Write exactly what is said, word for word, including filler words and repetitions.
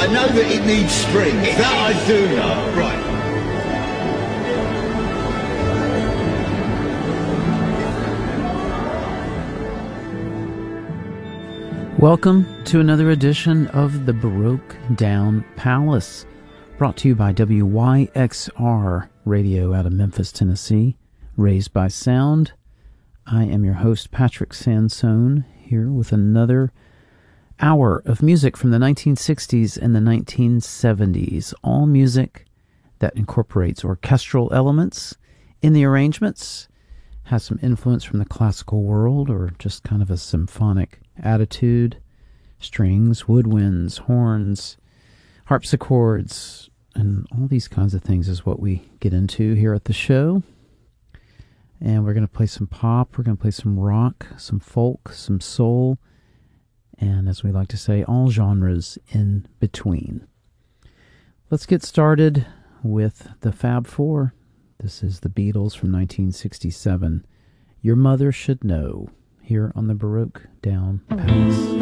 I know that it needs springs. That I do know. Right. Welcome to another edition of the Baroque Down Palace, brought to you by W Y X R Radio out of Memphis, Tennessee, raised by sound. I am your host, Patrick Sansone, here with another hour of music from the nineteen sixties and the nineteen seventies. All music that incorporates orchestral elements in the arrangements, has some influence from the classical world, or just kind of a symphonic attitude. Strings, woodwinds, horns, harpsichords, and all these kinds of things is what we get into here at the show. And we're going to play some pop, we're going to play some rock, some folk, some soul, and as we like to say, all genres in between. Let's get started with the Fab Four. This is the Beatles from nineteen sixty-seven. Your Mother Should Know, here on the Baroque Down Palace.